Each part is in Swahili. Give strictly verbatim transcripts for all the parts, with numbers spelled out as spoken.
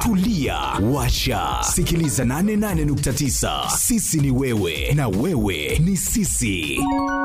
Tulia, washa, sikiliza nane nane nukta tisa. Sisi ni wewe na wewe ni sisi.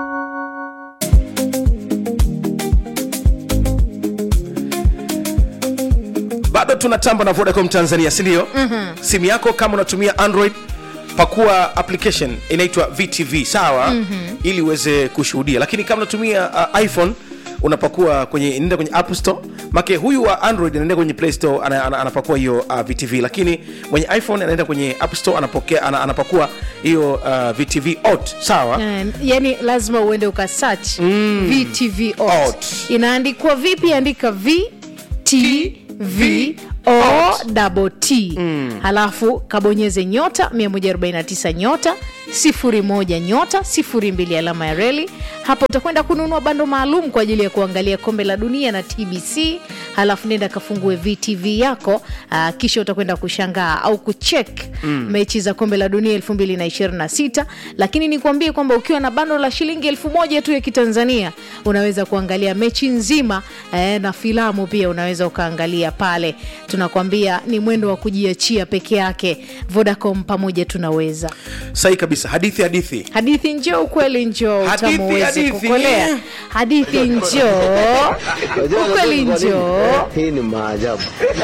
Bado tunatamba na Vodacom Tanzania, si ndio? Mm-hmm. Simu yako kama unatumia Android, pakua application inaitwa V T V, sawa? Mm-hmm. Ili uweze kushuhudia. Lakini kama unatumia uh, iPhone, unapakua kwenye nenda kwenye App Store. Make huyu wa Android anaenda kwenye Play Store, anapakua hiyo uh, V T V, lakini mwenye iPhone anaenda kwenye App Store, anapokea anapakua hiyo uh, V T V Ot, sawa? Um, yani lazima uende ukasearch mm. V T V Ot. Ot. Inaandikwa vipi? Andika V T V O double T. Mm. Halafu kabonyeze nyota mia moja arobaini na tisa nyota sifuri moja nyota sifuri mbili alama ya reli. Hapo utakwenda kununua bando maalum kwa ajili ya kuangalia kombe la dunia na T B C. Halafu nenda kafungue V T V yako, uh, kisha utakwenda kushangaa au kucheck mm. mechi za kombe la dunia elfu mbili na ishirini na sita. Lakini nikwambie kwamba ukiwa na bando la shilingi elfu moja tu ya Kitanzania unaweza kuangalia mechi nzima, eh, na filamu pia unaweza ukaangalia pale. Tunakwambia ni mwendo wa kujiachia peke yake. Vodacom, pamoja tunaweza. Sahi kabisa. Hadithi hadithi. Hadithi njoo, ukweli njoo, utamuweze kukolea. Hadithi njoo, ukweli njoo. Hii ni maajabu.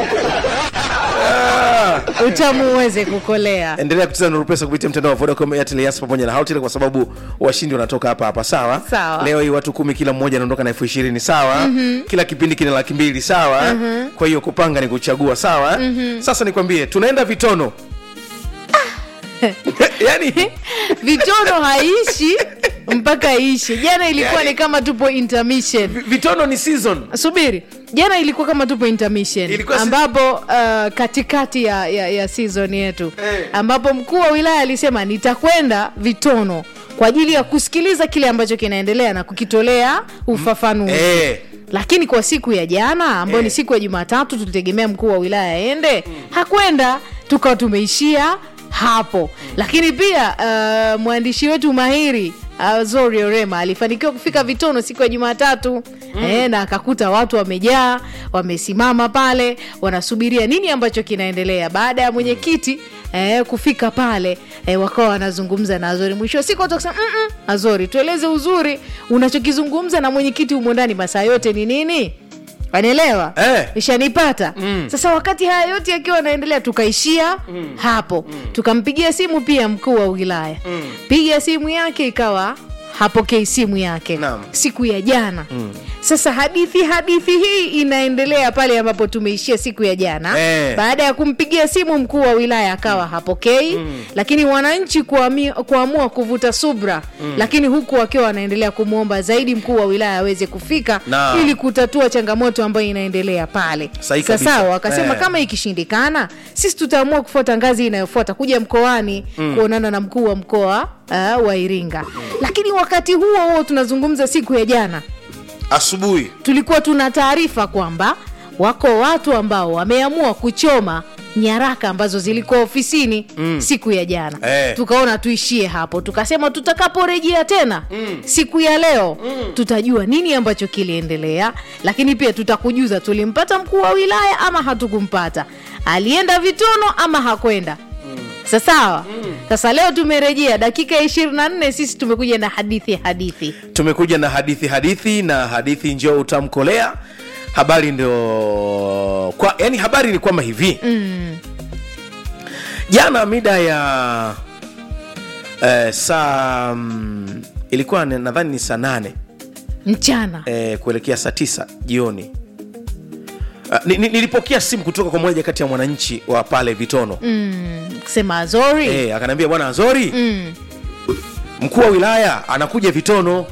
Utamuweze kukolea. Endelea kucheza Nuru Pesa kupitia mtandao wa Vodacom, Airtel, Yas pamoja na Hoteli, kwa sababu washindi wanatoka hapa hapa, sawa? Sawa. Leo hii watu kumi kila mmoja anaondoka na elfu ishirini, sawa? Mm-hmm. Kila kipindi kina laki mbili, sawa? Mm-hmm. Kwa hiyo kupanga ni kuchagua, sawa? Mm-hmm. Sasa nikwambie tunaenda Vitono. Yani Vitono haishi mpaka ishi. Jana ilikuwa yani, ni kama tupo intermission. Vitono ni season. Subiri. Jana ilikuwa kama tupo intermission, ilikuwa ambapo uh, katikati ya, ya, ya season yetu hey. Ambapo mkuu wa wilaya alisema nitakwenda Vitono kwa ajili ya kusikiliza kile ambacho kinaendelea na kukitolea ufafanuzi. Hey. Lakini kwa siku ya jana ambayo hey. ni siku ya Jumatatu, tulitegemea mkuu wa wilaya aende, hmm. hakwenda, tukao tumeishia hapo. Hmm. Lakini pia uh, mwandishi wetu mahiri Azori Orema alifanikiwa kufika Vitono siku ya Jumatatu. Mm. Eh, na akakuta watu wamejaa, wamesimama pale, wanasubiria nini ambacho kinaendelea. Baada ya mwenyekiti eh, kufika pale, eh, wakawa wanazungumza na Azori. Mwisho siku watakasema, "Mm, Azori, tueleze uzuri unachokizungumza na mwenyekiti humo ndani masaa yote ni nini?" Wanaelewa? Eh. Ishanipata. Mm. Sasa wakati haya yote yakiwa yanaendelea tukaishia mm. hapo. Mm. Tukampigia simu pia mkuu wa wilaya. Mm. Piga simu yake ikawa hapokei simu yake. Naam. Siku ya jana. Mm. Sasa hadithi hadithi hii inaendelea pale ambapo tumeishia siku ya jana. Eh. Baada ya kumpigia simu mkuu wa wilaya akawa mm. hapokei. Mm. Lakini wananchi kuamua, kuamua kuvuta subra. Mm. Lakini huku wakiwa wanaendelea kumuomba zaidi mkuu wa wilaya aweze kufika na ili kutatua changamoto ambayo inaendelea pale. Sasa wakasema eh. kama ikishindikana sisi tutaamua kufuata ngazi inayofuata kuja mkoani mm. kuonana na mkuu wa mkoa uh, wa Iringa. Mm. Lakini wakati huo huo tunazungumza siku ya jana asubuhi tulikuwa tuna taarifa kwamba wako watu ambao wameamua kuchoma nyaraka ambazo zilikuwa ofisini mm. siku ya jana. Eh. Tukaona tuishie hapo. Tukasema tutakaporejea tena mm. siku ya leo mm. tutajua nini ambacho kiliendelea, lakini pia tutakujuza tulimpata mkuu wa wilaya ama hatukumpata. Alienda Vitono ama hakwenda. Sasa sawa. Mm. Sasa leo tumerejea dakika ishirini na nne, sisi tumekuja na hadithi hadithi. Tumekuja na hadithi hadithi na hadithi njoo utamkolea. Habari ndio kwa yani habari ni kwamba hivi. Mm. Jana mida ya eh, saa um, ilikuwa nadhani ni saa nane mchana. Eh, kuelekea saa tisa jioni. Uh, nilipokea simu kutoka kwa mmoja kati ya mwananchi wa pale Vitono. Mm, kusema Azori. Eh, akaniambia bwana Azori, mm. mkuu wa wilaya anakuja Vitono.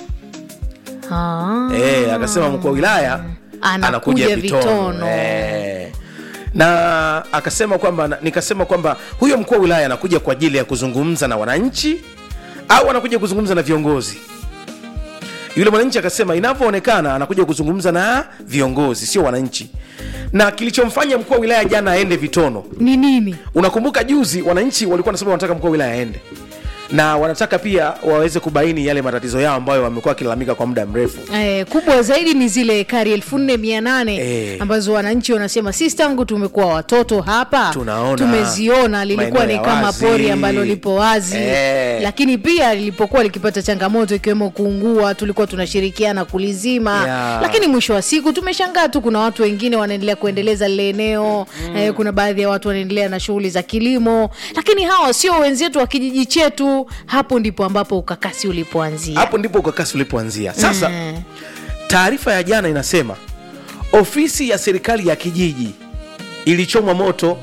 Ah. Eh, akasema mkuu wa wilaya anakuja, anakuja Vitono. Vitono. Eh. Na akasema kwamba nikasema kwamba huyo mkuu wa wilaya anakuja kwa ajili ya kuzungumza na wananchi au anakuja kuzungumza na viongozi. Yule mwananchi akasema inavyoonekana anakuja kuzungumza na viongozi sio wananchi. Na kilichomfanya mkuu wa wilaya jana aende Vitono ni nini? Unakumbuka juzi wananchi walikuwa wanasema wanataka mkuu wa wilaya aende. na wanataka pia waweze kubaini yale matatizo yao ambayo wamekuwa wakilalamika kwa muda mrefu. Eh, kubwa zaidi ni zile ekari elfu nne mia nane eh, ambazo wananchi wanasema sisi tangu tumekuwa watoto hapa tunaona, tumeziona lilikuwa ni kama wazi, pori ambalo lipo wazi eh, lakini pia lilipokuwa likipata changamoto ikiwemo kuungua tulikuwa tunashirikiana kulizima yeah. Lakini mwisho wa siku tumeshangaa tu kuna watu wengine wanaendelea kuendeleza lile eneo mm. eh, kuna baadhi ya watu wanaendelea na shughuli za kilimo, lakini hawa sio wenzetu wa kijiji chetu. Hapo ndipo ambapo ukakasi ulipoanzia. Hapo ndipo ukakasi ulipoanzia. Sasa mm. taarifa ya jana inasema ofisi ya serikali ya kijiji ilichomwa moto.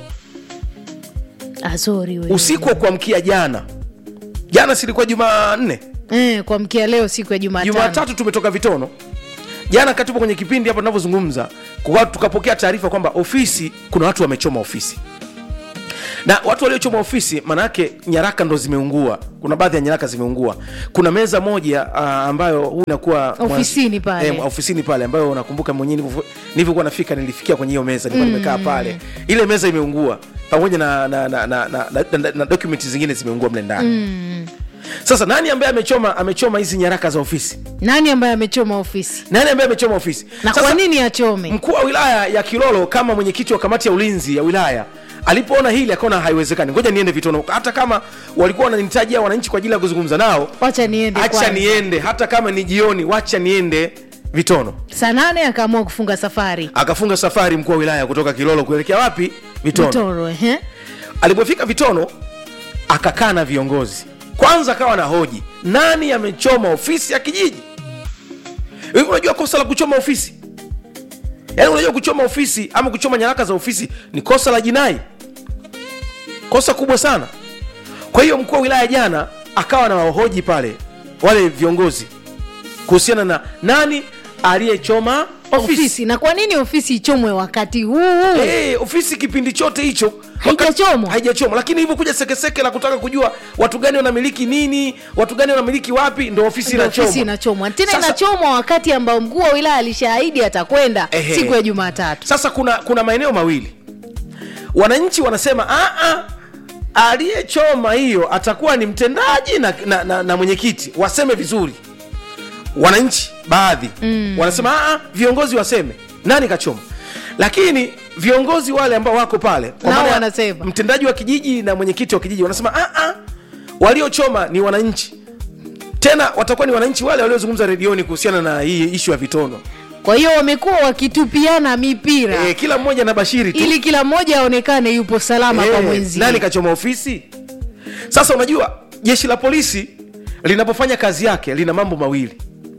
Azori wewe. Usiku wa kuamkia jana. Jana silikuwa Jumanne. Eh, kuamkia leo siku ya Jumatatu. Jumatatu tumetoka Vitono. Jana katupo kwenye kipindi hapa tunavyozungumza, kwa tukapokea taarifa kwamba ofisi kuna watu wamechoma ofisi. Na watu waliochoma ofisi maana yake nyaraka ndo zimeungua. Kuna baadhi ya nyaraka zimeungua. Kuna meza moja uh, ambayo huu inakuwa ofisini pale. Eh, ofisini pale ambayo unakumbuka mwenyewe nilivyokuwa nafika nilifikia kwenye hiyo meza nilikuwa nimekaa mm. pale. Ile meza imeungua pamoja na na na na, na, na, na, na documents zingine zimeungua mle ndani. Mm. Sasa nani ambaye amechoma amechoma hizi nyaraka za ofisi? Nani ambaye amechoma ofisi? Nani ambaye amechoma ofisi? Na sasa, kwa nini achome? Mkuu wa wilaya ya Kilolo kama mwenyekiti wa kamati ya ulinzi ya wilaya alipoona hili akaona haiwezekani. Ngoja niende Vitono. Hata kama walikuwa wananitajia wananchi kwa ajili ya kuzungumza nao, acha niende kwanza. Acha niende hata kama ni jioni, wacha niende Vitono. Saa nane akaamua kufunga safari. Akafunga safari mkuu wa wilaya kutoka Kilolo kuelekea wapi? Vitono. Vitono, eh. Alipofika Vitono akakaa na viongozi. Kwanza akawa na hoji, nani amechoma ofisi ya kijiji? Wewe unajua kosa la kuchoma ofisi? Yaani unajua kuchoma ofisi ama kuchoma nyaraka za ofisi ni kosa la jinai. Kosa kubwa sana. Kwa hiyo mkuu wa wilaya jana akawa na wahoji pale wale viongozi kuhusiana na nani aliyechoma ofisi. ofisi. Na kwa nini ofisi ichomwe wakati huu? Eh, hey, ofisi kipindi chote hicho haijachomwa. Haijachomwa, lakini hivyo kuja sekeseke la kutaka kujua watu gani wanamiliki nini, watu gani wanamiliki wapi, ndio ofisi inachomwa. Ofisi inachomwa. Tena inachomwa wakati ambao mkuu wa wilaya alishaahidi atakwenda ehe, siku ya Jumatatu. Sasa kuna kuna maeneo mawili. Wananchi wanasema a a aliyechoma hiyo atakuwa ni mtendaji na na, na, na mwenyekiti. Waseme vizuri. Wananchi baadhi mm. wanasema a a viongozi waseme nani kachoma. Lakini viongozi wale ambao wako pale kwa maana wanasema mtendaji wa kijiji na mwenyekiti wa kijiji wanasema a a waliochoma ni wananchi. Tena watakuwa ni wananchi wale waliozungumza redioni kuhusiana na hii issue ya Vitono. Kwa hiyo wamekuwa wakitupiana mipira. Eh, kila mmoja na bashiri tu. Ili kila mmoja aonekane yupo salama e, kwa mwenzie. Nani kachoma ofisi? Sasa unajua jeshi la polisi linapofanya kazi yake lina mambo mawili.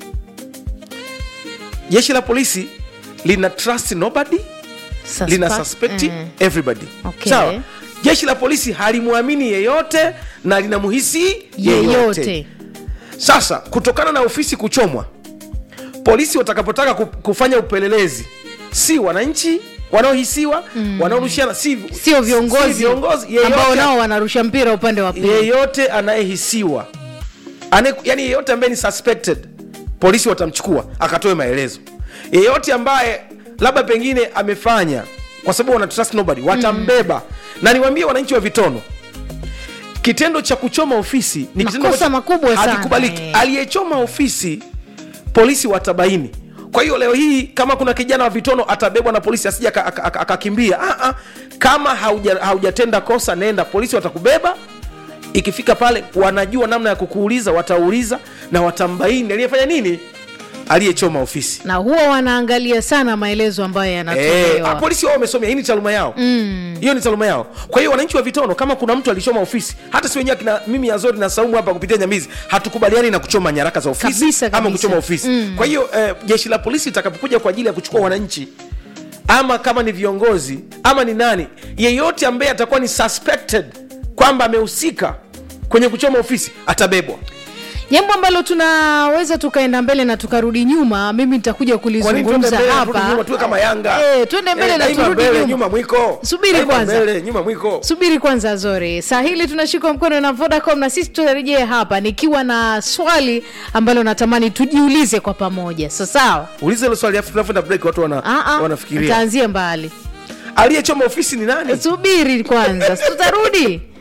Jeshi la polisi lina trust nobody, Suspe- lina suspect mm. everybody. Okay. Sawa. Jeshi la polisi halimuamini yeyote na linamuhisi yeyote. yeyote. Sasa kutokana na ofisi kuchomwa, polisi watakapotaka kufanya upelelezi, si wananchi wanaohisiwa mm. wanaorushiana, si sio viongozi, si viongozi ambao nao wanarusha mpira upande wa pili. Yeyote anayehisiwa, ane, yani yeyote ambaye ni suspected, polisi watamchukua akatoe maelezo. Yeyote ambaye labda pengine amefanya, kwa sababu wana trust nobody, watambeba. Mm. Na niwaambie wananchi wa Vitono, kitendo cha kuchoma ofisi ni kitendo makubwa sana. Hakikubaliki. Aliyechoma ofisi polisi watabaini. Kwa hiyo leo hii kama kuna kijana wa Vitono atabebwa na polisi asije akakimbia, ah ah, kama hauja haujatenda kosa nenda, polisi watakubeba. Ikifika pale wanajua namna ya kukuuliza, watauliza na watambaini aliyefanya nini, aliyechoma ofisi. Na huwa wanaangalia sana maelezo ambayo yanatolewa. Eh, polisi wao wamesomea, hii ni taaluma yao. Mm. Hiyo ni taaluma yao. Kwa hiyo wananchi wa Vitono, kama kuna mtu alichoma ofisi, hata si wenyewe kina mimi Azori na Saumu hapa kupitia Nyamizi, hatukubaliani na kuchoma nyaraka za ofisi kabisa, kabisa. Ama kuchoma ofisi. Mm. Kwa hiyo eh, jeshi la polisi litakapokuja kwa ajili ya kuchukua wananchi, ama kama ni viongozi ama ni nani, yeyote ambaye atakuwa ni suspected kwamba amehusika kwenye kuchoma ofisi atabebwa. Jambo ambalo tunaweza tukaenda mbele na tukarudi nyuma, mimi nitakuja kulizungumza hapa. Nyuma tuwe kama Yanga. Eh, twende mbele e, na turudi nyuma. Nyuma mwiko. Subiri daima kwanza. Mbele, nyuma mwiko. Subiri kwanza Azori. Saa hili tunashika mkono na Vodacom na sisi tutarejea hapa nikiwa na swali ambalo natamani tujiulize kwa pamoja. So sawa? Ulize ile swali afu tunakwenda break, watu wana wanafikiria. Taanzie mbali. Aliyechoma ofisi ni nani? Subiri kwanza. Tutarudi.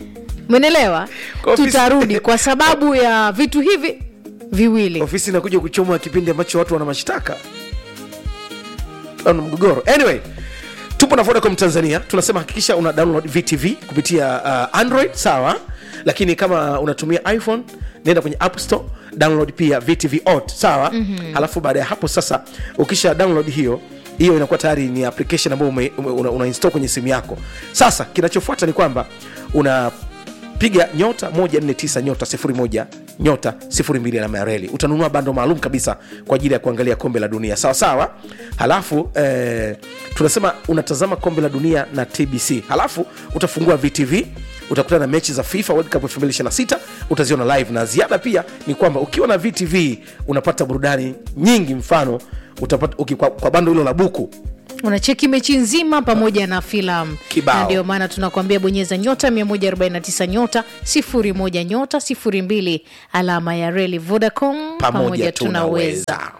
Umeelewa? Tutarudi kwa sababu ya vitu hivi viwili. Ofisi inakuja kuchoma kipindi ambacho watu wana mashtaka. Ana mgogoro. Anyway, tupo na Vodacom Tanzania. Tunasema hakikisha una download V T V kupitia uh, Android, sawa? Lakini kama unatumia iPhone, nenda kwenye App Store, download pia V T V Auto, sawa? Mm-hmm. Halafu baada ya hapo sasa ukisha download hiyo, hiyo inakuwa tayari ni application ambayo una, una install kwenye simu yako. Sasa kinachofuata ni kwamba una piga nyota moja nne tisa nyota sifuri moja nyota sifuri mbili alama ya reli. Utanunua bando maalum kabisa kwa ajili ya kuangalia kombe la dunia, sawa sawa. Halafu eh, tunasema unatazama kombe la dunia na T B C. Halafu utafungua V T V, utakutana na mechi za FIFA World Cup elfu mbili ishirini na sita, utaziona live. Na ziada pia ni kwamba ukiwa na V T V unapata burudani nyingi. Mfano utapata uki, kwa, kwa bando hilo la buku unacheki mechi nzima pamoja na filamu. Na ndio maana tunakuambia bonyeza nyota mia moja arobaini na tisa nyota sifuri moja nyota sifuri mbili alama ya reli. Vodacom, pamoja tunaweza.